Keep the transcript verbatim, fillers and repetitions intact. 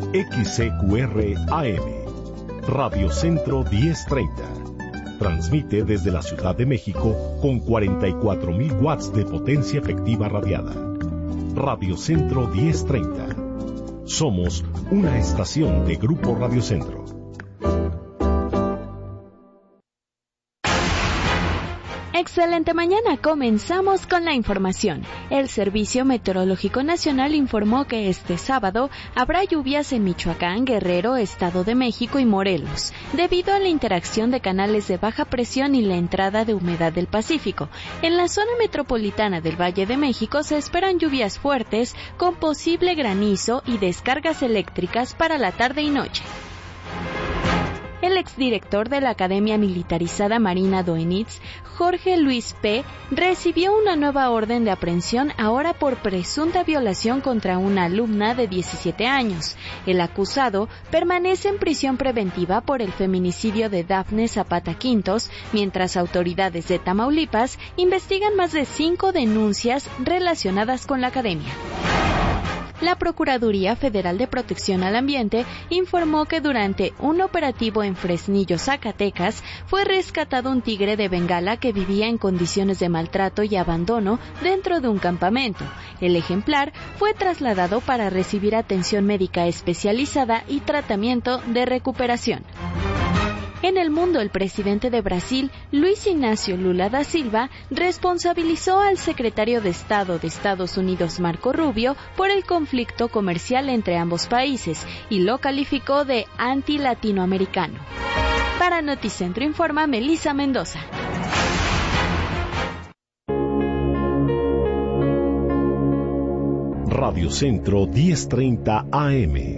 X C Q R A M, Radio Centro diez treinta. Transmite desde la Ciudad de México con cuarenta y cuatro mil watts de potencia efectiva radiada. Radio Centro diez treinta. Somos una estación de Grupo Radio Centro. Excelente mañana, comenzamos con la información. El Servicio Meteorológico Nacional informó que este sábado habrá lluvias en Michoacán, Guerrero, Estado de México y Morelos, debido a la interacción de canales de baja presión y la entrada de humedad del Pacífico. En la zona metropolitana del Valle de México se esperan lluvias fuertes con posible granizo y descargas eléctricas para la tarde y noche. El exdirector de la Academia Militarizada Marina Doenitz, Jorge Luis P., recibió una nueva orden de aprehensión ahora por presunta violación contra una alumna de diecisiete años. El acusado permanece en prisión preventiva por el feminicidio de Dafne Zapata Quintos, mientras autoridades de Tamaulipas investigan más de cinco denuncias relacionadas con la academia. La Procuraduría Federal de Protección al Ambiente informó que durante un operativo en Fresnillo, Zacatecas, fue rescatado un tigre de Bengala que vivía en condiciones de maltrato y abandono dentro de un campamento. El ejemplar fue trasladado para recibir atención médica especializada y tratamiento de recuperación. En el mundo, el presidente de Brasil, Luis Ignacio Lula da Silva, responsabilizó al secretario de Estado de Estados Unidos, Marco Rubio, por el conflicto comercial entre ambos países y lo calificó de anti-latinoamericano. Para Noticentro informa Melissa Mendoza. Radio Centro diez treinta A M,